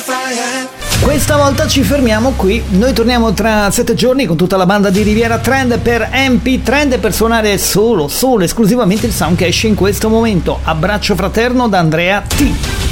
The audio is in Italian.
Questa volta ci fermiamo qui, noi torniamo tra 7 giorni con tutta la banda di Riviera Trend per MP Trend e per suonare solo esclusivamente il sound che esce in questo momento. Abbraccio fraterno da Andrea T.